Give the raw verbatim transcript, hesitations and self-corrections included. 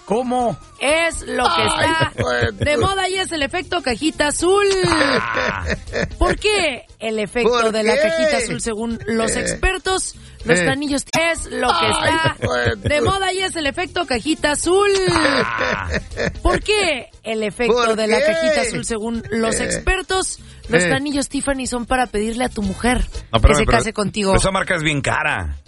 ¿Cómo? Es lo que está Ay, de moda y es el efecto cajita azul. ¿Por qué el efecto ¿Por de la qué? cajita azul según los Eh. expertos? Los Eh. anillos es lo que Ay, está bueno. de moda y es el efecto cajita azul. ¿Por qué el efecto ¿Por de la qué? cajita azul según los Eh. expertos? Los Eh. anillos Tiffany son para pedirle a tu mujer No, que espérame, se pero case contigo. Esa marca es bien cara.